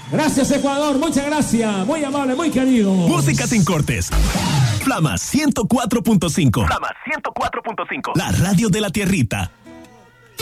Gracias, Ecuador, muchas gracias. Muy amable, muy querido. Música sin cortes. Flama 104.5. Flama 104.5. La radio de la tierrita.